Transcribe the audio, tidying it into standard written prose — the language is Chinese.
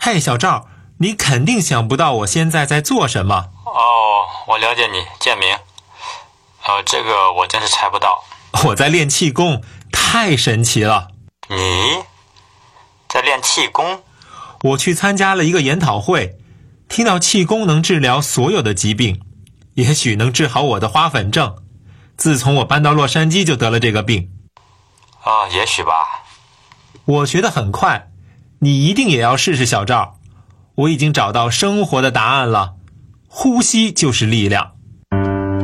嘿，小赵，你肯定想不到我现在在做什么。 哦，我了解你，建明。这个我真是猜不到。 我在练气功，太神奇了。 你在练气功？ 我去参加了一个研讨会，听到气功能治疗所有的疾病，也许能治好我的花粉症。自从我搬到洛杉矶就得了这个病。 也许吧。 我学得很快，你一定也要试试，小赵。我已经找到生活的答案了，呼吸就是力量。